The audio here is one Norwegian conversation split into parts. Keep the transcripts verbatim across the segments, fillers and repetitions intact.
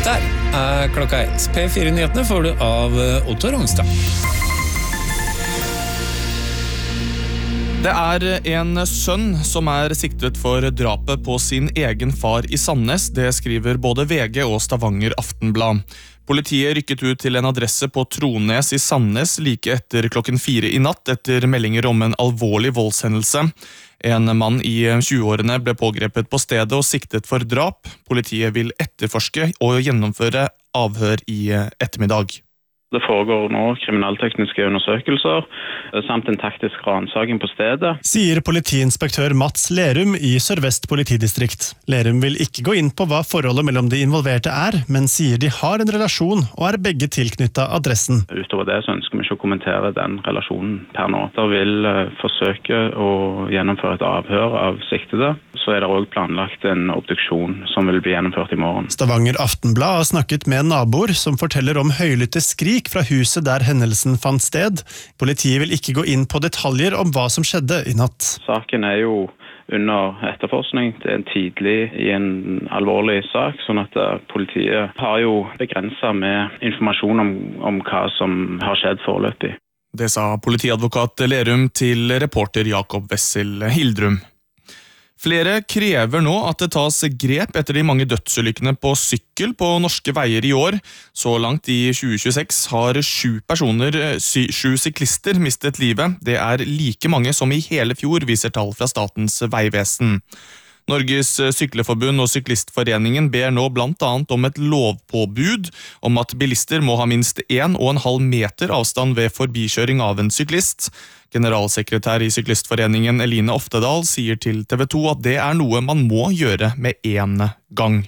Der er klokka ett. P fire-nyhetene får du av Otto Rongstad. Det er en sønn som er siktet for drapet på sin egen far i Sandnes. Det skriver både V G og Stavanger Aftenblad. Politiet rykket ut til en adresse på Trones i Sandnes like etter klokken fire i natt etter meldinger om en alvorlig voldshendelse. En mann i tjueårene ble pågrepet på stedet og siktet for drap. Politiet vil etterforske og gjennomføre avhør i ettermiddag. Det foregår nå kriminaltekniske undersøkelser, samt en taktisk ransaking på stedet. Sier politiinspektør Mats Lerum i Sør-Vest politidistrikt. Lerum vil ikke gå inn på hva forholdet mellom de involverte er, men sier de har en relasjon og er begge tilknyttet adressen. Utover det så ønsker vi ikke å kommentere den relasjonen per nå. Da vil forsøke å gjennomføre et avhør av siktede. Så er det også planlagt en obduksjon som vil bli gjennomført i morgen. Stavanger Aftenblad har snakket med naboer som forteller om høylytte skrik fra huset der hendelsen fant sted. Politiet vil ikke gå inn på detaljer om hva som skjedde i natt. Saken er jo under etterforskning. Det er tidlig i en alvorlig sak, sånn at politiet har jo begrenset med informasjon om, om hva som har skjedd foreløpig. Det sa politiadvokat Lerum til reporter Jakob Wessel Hildrum. Flere krever nå at det tas grep etter de mange dødsulykkene på sykkel på norske veier i år. Så langt i tjue tjueseks har sju personer, sju syklister mistet livet. Det er like mange som i hele fjor, viser tall fra Statens vegvesen. Norges Sykleforbund og Syklistforeningen ber nå blant annet om et lovpåbud om at bilister må ha minst en og en halv meter avstand ved forbikjøring av en syklist. Generalsekretær i Syklistforeningen Eline Oftedal sier til T V to at det er noe man må gjøre med en gang.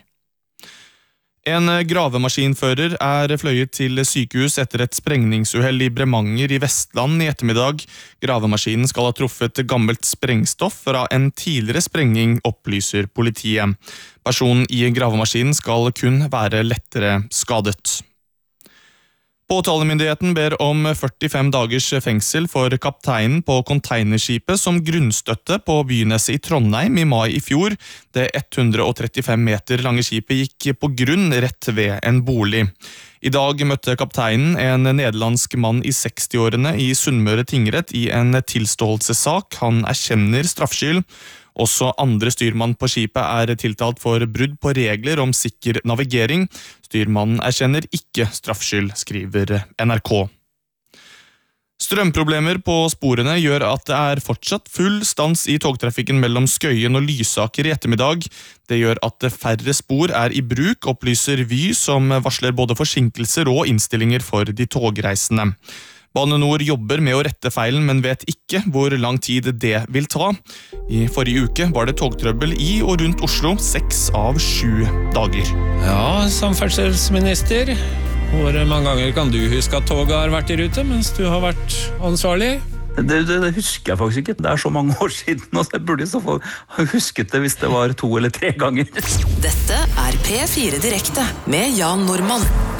En gravemaskinfører er fløyet til sykehus etter et sprengningsuhell i Bremanger i Vestland i ettermiddag. Gravemaskinen skal ha truffet gammelt sprengstoff fra en tidligere sprenging, opplyser politiet. Personen i gravemaskinen skal kun være lettere skadet. Påtalemyndigheten ber om førtifem dagers fengsel for kapteinen på containerskipet som grunnstøtte på Byneset i Trondheim i mai i fjor. Det hundre og trettifem meter lange skipet gikk på grunn rett ved en bolig. I dag møtte kapteinen en nederlandsk mann i sekstiårene i Sunnmøre tingrett i en tilståelsessak. Han erkjenner straffskyld. Også andre styrmann på skipet er tiltalt for brudd på regler om sikker navigering. Styrmannen erkjenner ikke straffskyld, skriver N R K. Strømproblemer på sporene gjør at det er fortsatt full stans i togtrafikken mellom Skøyen og Lysaker i ettermiddag. Det gjør at færre spor er i bruk, opplyser Vy, som varsler både forsinkelser og innstillinger for de togreisende. Bane Nor jobber med å rette feilen, men vet ikke hvor lang tid det vil ta. I forrige uke var det togtrøbbel i og rundt Oslo seks av sju dager. Ja, samferdselsminister. Hvor mange ganger kan du huske at toget har vært i rute mens du har vært ansvarlig? Det, det, det husker jeg faktisk ikke. Det er så mange år siden, og jeg burde i så fall ha husket det hvis det var to eller tre ganger. Dette er P fire Direkte med Jan Normann.